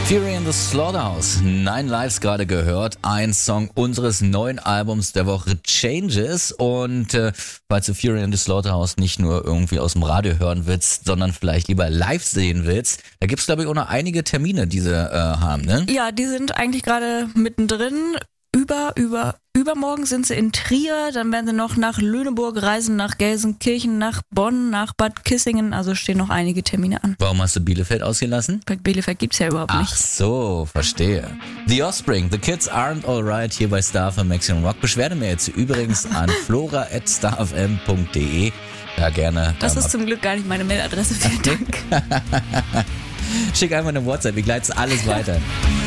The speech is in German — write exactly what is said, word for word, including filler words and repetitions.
Fury in the Slaughterhouse, Nine Lives gerade gehört, ein Song unseres neuen Albums der Woche Changes und äh, falls du Fury in the Slaughterhouse nicht nur irgendwie aus dem Radio hören willst, sondern vielleicht lieber live sehen willst, da gibt's glaube ich auch noch einige Termine, die sie äh, haben, ne? Ja, die sind eigentlich gerade mittendrin. Über, über, übermorgen sind sie in Trier, dann werden sie noch nach Lüneburg reisen, nach Gelsenkirchen, nach Bonn, nach Bad Kissingen, also stehen noch einige Termine an. Warum hast du Bielefeld ausgelassen? Bei Bielefeld gibt's ja überhaupt nicht. Ach so, verstehe. The Offspring, The Kids Aren't Alright hier bei Star F M Maximum Rock. Beschwerdemails übrigens an flora at starfm punkt de. Ja, gerne. Das ist zum Glück gar nicht meine Mailadresse, vielen Dank. Schick einfach eine WhatsApp, ich leite alles weiter.